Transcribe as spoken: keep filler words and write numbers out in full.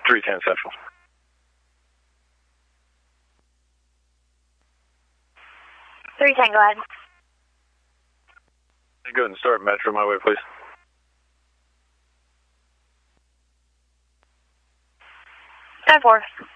three ten Central. three ten, go ahead. Go ahead and start Metro my way, please. ten four.